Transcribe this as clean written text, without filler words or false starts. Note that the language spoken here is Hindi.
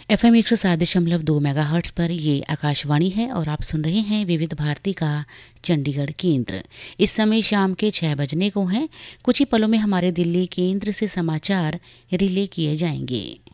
FM 107.2 मेगाहर्ट्ज़ पर ये आकाशवाणी है और आप सुन रहे हैं विविध भारती का चंडीगढ़ केंद्र। इस समय शाम के 6 बजने को हैं। कुछ ही पलों में हमारे दिल्ली केंद्र से समाचार रिले किए जाएंगे।